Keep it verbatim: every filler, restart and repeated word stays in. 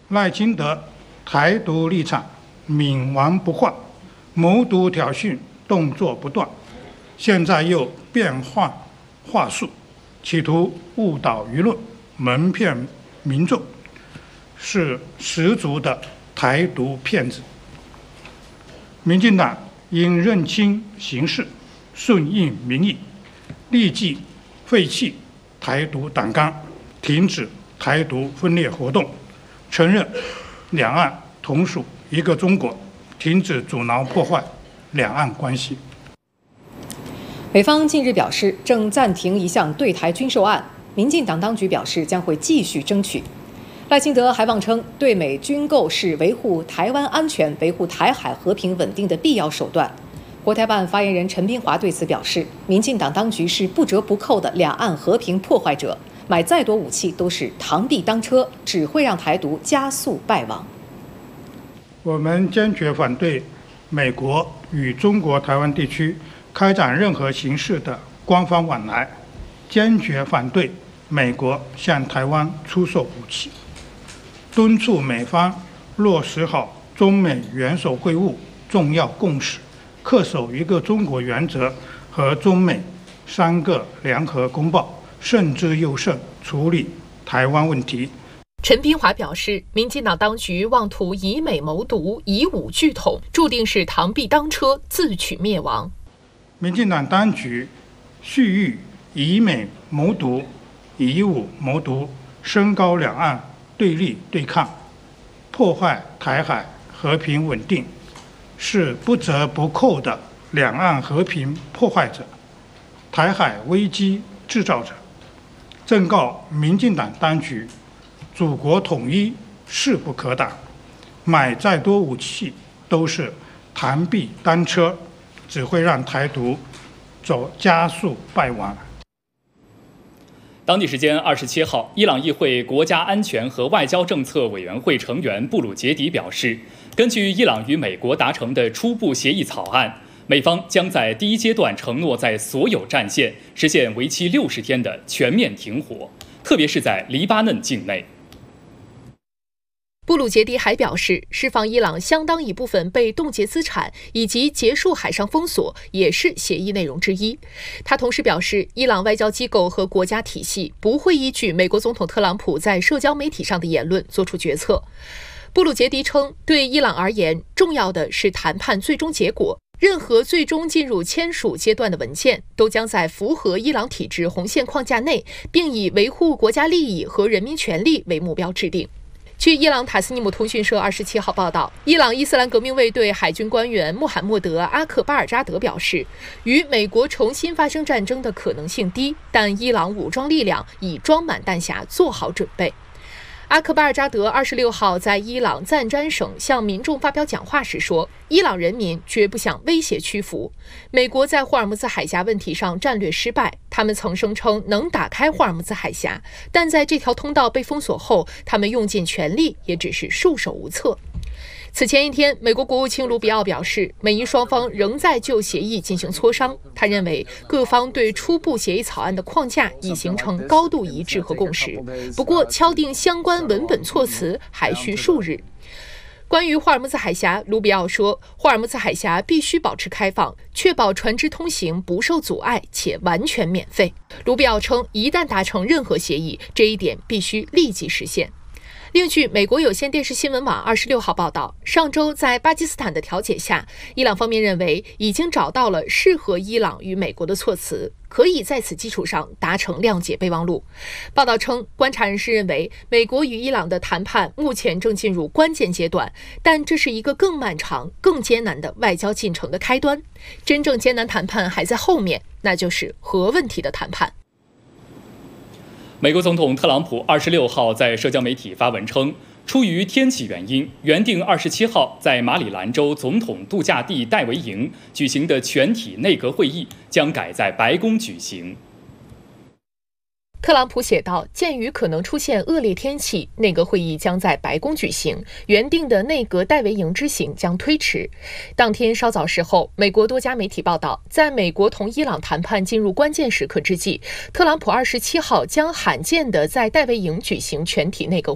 赖清德台独立场冥顽不化，谋独挑衅动作不断，现在又变换话术，企图误导舆论，蒙骗民众，是十足的台独骗子。民进党应认清形势，顺应民意，立即废弃台独党纲，停止台独分裂活动，承认两岸同属一个中国，停止阻挠破坏两岸关系。 美方近日表示，正暂停一项对台军售案，民进党当局表示将会继续争取。赖清德还妄称，对美军购是维护台湾安全、维护台海和平稳定的必要手段。国台办发言人陈斌华对此表示，民进党当局是不折不扣的两岸和平破坏者，买再多武器都是螳臂当车，只会让台独加速败亡。 我们坚决反对美国与中国台湾地区开展任何形式的官方往来，坚决反对美国向台湾出售武器，敦促美方落实好中美元首会晤重要共识，恪守一个中国原则和中美三个联合公报，慎之又慎处理台湾问题。 陈斌华表示，民进党当局妄图以美谋独，以武拒统，注定是螳臂当车，自取灭亡。 民进党当局蓄意以美谋独，以武谋独，升高两岸对立对抗，破坏台海和平稳定，是不折不扣的两岸和平破坏者，台海危机制造者。正告民进党当局，祖国统一势不可挡，买再多武器都是螳臂当车，只会让台独走加速败亡。 当地时间二十七号，伊朗议会国家安全和外交政策委员会成员布鲁杰迪表示，根据伊朗与美国达成的初步协议草案，美方将在第一阶段承诺在所有战线实现为期六十天的全面停火，特别是在黎巴嫩境内。 布鲁杰迪还表示，释放伊朗相当一部分被冻结资产以及结束海上封锁也是协议内容之一。他同时表示，伊朗外交机构和国家体系不会依据美国总统特朗普在社交媒体上的言论做出决策。布鲁杰迪称，对伊朗而言，重要的是谈判最终结果。任何最终进入签署阶段的文件，都将在符合伊朗体制红线框架内，并以维护国家利益和人民权利为目标制定。据伊朗塔斯尼姆通讯社二十七号报道，伊朗伊斯兰革命卫队海军官员穆罕默德·阿克巴尔扎德表示，与美国重新发生战争的可能性低，但伊朗武装力量已装满弹匣，做好准备。阿克巴尔扎德二十六号在伊朗赞詹省向民众发表讲话时说，伊朗人民绝不向威胁屈服。美国在霍尔木兹海峡问题上战略失败，他们曾声称能打开霍尔木兹海峡，但在这条通道被封锁后，他们用尽全力也只是束手无策。此前一天，美国国务卿卢比奥表示，美伊双方仍在就协议进行磋商。他认为，各方对初步协议草案的框架已形成高度一致和共识，不过敲定相关文本措辞还需数日。关于霍尔木兹海峡，卢比奥说，霍尔木兹海峡必须保持开放，确保船只通行不受阻碍且完全免费。卢比奥称，一旦达成任何协议，这一点必须立即实现。另据美国有线电视新闻网二十六号报道，上周在巴基斯坦的调解下，伊朗方面认为已经找到了适合伊朗与美国的措辞，可以在此基础上达成谅解备忘录。报道称，观察人士认为，美国与伊朗的谈判目前正进入关键阶段，但这是一个更漫长、更艰难的外交进程的开端。真正艰难谈判还在后面，那就是核问题的谈判。 美国总统特朗普二十六号在社交媒体发文称，出于天气原因，原定二十七号在马里兰州总统度假地戴维营举行的全体内阁会议将改在白宫举行。 特朗普写道，鉴于可能出现恶劣天气，内阁会议将在白宫举行，原定的内阁戴维营之行将推迟。当天稍早时候，美国多家媒体报道，在美国同伊朗谈判进入关键时刻之际，特朗普二十七号将罕见地在戴维营举行全体内阁